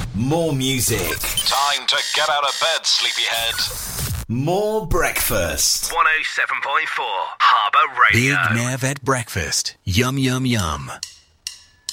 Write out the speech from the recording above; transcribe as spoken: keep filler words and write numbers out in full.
More music. Time to get out of bed, sleepyhead. More breakfast. one oh seven point four Harbour Radio. Big Nev at breakfast. Yum, yum, yum.